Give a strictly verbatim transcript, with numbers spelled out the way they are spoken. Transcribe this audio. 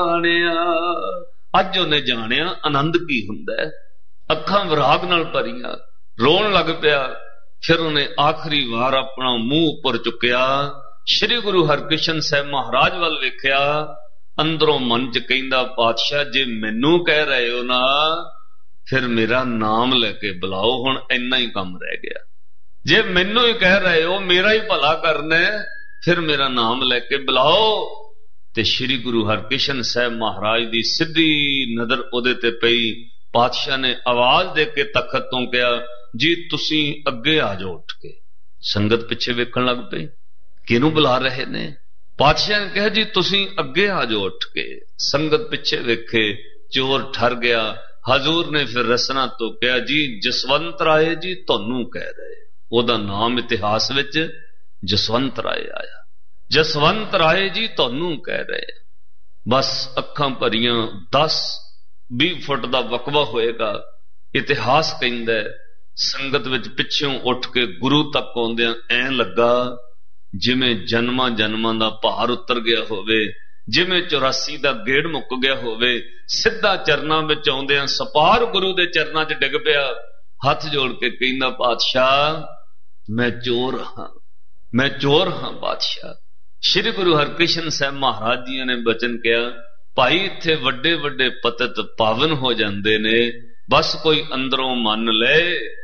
ਜਾਣਿਆ। ਅੱਜ ਉਹਨੇ ਜਾਣਿਆ ਆਨੰਦ ਕੀ ਹੁੰਦਾ ਹੈ। ਅੱਖਾਂ ਵਿਰਾਗ ਨਾਲ ਭਰੀਆਂ, ਰੋਣ ਲੱਗ ਪਿਆ। ਫਿਰ ਉਹਨੇ ਆਖਰੀ ਵਾਰ ਆਪਣਾ ਮੂੰਹ ਉੱਪਰ ਚੁੱਕਿਆ, ਸ੍ਰੀ ਗੁਰੂ ਹਰਕ੍ਰਿਸ਼ਨ ਸਾਹਿਬ ਮਹਾਰਾਜ ਵੱਲ ਵੇਖਿਆ। ਅੰਦਰੋਂ ਮਨ ਚ ਕਹਿੰਦਾ, ਪਾਤਸ਼ਾਹ ਜੇ ਮੈਨੂੰ ਕਹਿ ਰਹੇ ਹੋ ਨਾ, ਫਿਰ ਮੇਰਾ ਨਾਮ ਲੈ ਕੇ ਬੁਲਾਓ, ਹੁਣ ਇੰਨਾ ਹੀ ਕੰਮ ਰਹਿ ਗਿਆ। ਜੇ ਮੈਨੂੰ ਹੀ ਕਹਿ ਰਹੇ ਹੋ, ਮੇਰਾ ਹੀ ਭਲਾ ਕਰਨਾ, ਫਿਰ ਮੇਰਾ ਨਾਮ ਲੈ ਕੇ ਬੁਲਾਓ। ਤੇ ਸ੍ਰੀ ਗੁਰੂ ਹਰਕ੍ਰਿਸ਼ਨ ਸਾਹਿਬ ਮਹਾਰਾਜ ਦੀ ਸਿੱਧੀ ਨਜ਼ਰ ਉਹਦੇ ਤੇ ਪਈ। ਪਾਤਸ਼ਾਹ ਨੇ ਆਵਾਜ਼ ਦੇ ਕੇ ਤਖਤ ਤੋਂ ਕਿਹਾ, ਜੀ ਤੁਸੀਂ ਅੱਗੇ ਆ ਜਾਓ ਉੱਠ ਕੇ। ਸੰਗਤ ਪਿੱਛੇ ਵੇਖਣ ਲੱਗ ਪਈ, ਕਿਹਨੂੰ ਬੁਲਾ ਰਹੇ ਨੇ। ਪਾਤਸ਼ਾਹ ਨੇ ਕਿਹਾ, ਜੀ ਤੁਸੀਂ ਅੱਗੇ ਆ ਜਾਓ ਉੱਠ ਕੇ। ਸੰਗਤ ਪਿੱਛੇ ਵੇਖੇ, ਚੋਰ ਠਰ ਗਿਆ। ਹਜ਼ੂਰ ਨੇ ਫਿਰ ਰਸਨਾ ਤੋਂ ਕਿਹਾ, ਜੀ ਜਸਵੰਤ ਰਾਏ ਜੀ ਤੁਹਾਨੂੰ ਕਹਿ ਰਹੇ। ਉਹਦਾ ਨਾਮ ਇਤਿਹਾਸ ਵਿੱਚ ਜਸਵੰਤ ਰਾਏ ਆਇਆ। ਜਸਵੰਤ ਰਾਏ ਜੀ ਤੁਹਾਨੂੰ ਕਹਿ ਰਹੇ। ਬਸ ਅੱਖਾਂ ਭਰੀਆਂ, ਦਸ ਵੀਹ ਫੁੱਟ ਦਾ ਵਕਵਾ ਹੋਏਗਾ। ਇਤਿਹਾਸ ਕਹਿੰਦਾ ਸੰਗਤ ਵਿੱਚ ਪਿੱਛੋਂ ਉੱਠ ਕੇ ਗੁਰੂ ਤੱਕ ਆਉਂਦਿਆਂ ਐਂ ਲੱਗਾ ਜਿਵੇਂ ਜਨਮਾਂ ਜਨਮਾਂ ਦਾ ਭਾਰ ਉਤਰ ਗਿਆ ਹੋਵੇ, ਜਿਵੇਂ ਚੁਰਾਸੀ ਦਾ ਗੇੜ ਮੁੱਕ ਗਿਆ ਹੋਵੇ। ਸਿੱਧਾ ਚਰਨਾਂ ਵਿੱਚ ਆਉਂਦਿਆਂ ਸਪਾਰ ਗੁਰੂ ਦੇ ਚਰਨਾਂ 'ਚ ਡਿੱਗ ਪਿਆ। ਹੱਥ ਜੋੜ ਕੇ ਕਹਿੰਦਾ, ਪਾਤਸ਼ਾਹ ਮੈਂ ਚੋਰ ਹਾਂ, ਮੈਂ ਚੋਰ ਹਾਂ ਬਾਦਸ਼ਾਹ। ਸ੍ਰੀ ਗੁਰੂ ਹਰਕ੍ਰਿਸ਼ਨ ਸਾਹਿਬ ਮਹਾਰਾਜ ਜੀ ਨੇ ਬਚਨ ਕਿਹਾ, ਭਾਈ ਇੱਥੇ ਵੱਡੇ ਵੱਡੇ ਪਤਿਤ ਪਾਵਨ ਹੋ ਜਾਂਦੇ ਨੇ, ਬਸ ਕੋਈ ਅੰਦਰੋਂ ਮੰਨ ਲੈ